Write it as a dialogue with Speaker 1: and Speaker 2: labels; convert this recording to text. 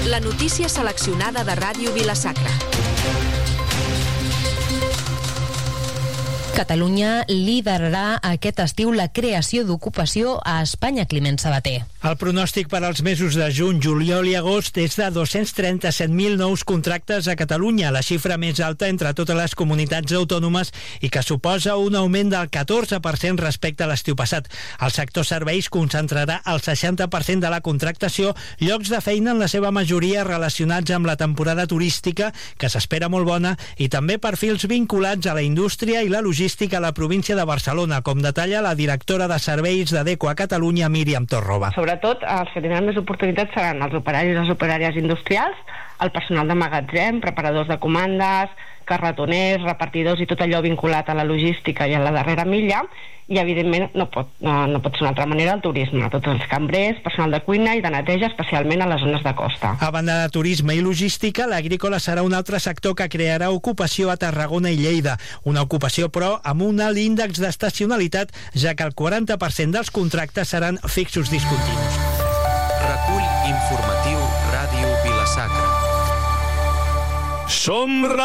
Speaker 1: La notícia seleccionada de Ràdio Vila-sacra.
Speaker 2: Catalunya liderarà aquest estiu la creació d'ocupació a Espanya, Climent Sabater.
Speaker 3: El pronòstic per als mesos de juny, juliol i agost és de 237.000 nous contractes a Catalunya, la xifra més alta entre totes les comunitats autònomes i que suposa un augment del 14% respecte a l'estiu passat. El sector serveis concentrarà el 60% de la contractació, llocs de feina en la seva majoria relacionats amb la temporada turística, que s'espera molt bona, i també perfils vinculats a la indústria i la logística a la província de Barcelona, com detalla la directora de serveis d'Adeco a Catalunya, Míriam Torroba.
Speaker 4: Sobretot, els que tindran més oportunitats seran els operaris i les operàries industrials, el personal de magatzem, preparadors de comandes, carretoners, repartidors i tot allò vinculat a la logística i a la darrera milla, i evidentment no pot ser una altra manera el turisme, tots els cambrers, personal de cuina i de neteja, especialment a les zones de costa.
Speaker 3: A banda de turisme i logística, l'agrícola serà un altre sector que crearà ocupació a Tarragona i Lleida, una ocupació però amb un alt índex d'estacionalitat, ja que el 40% dels contractes seran fixos discontinus.
Speaker 5: Recull informatiu Ràdio Vila-sacra.
Speaker 6: Som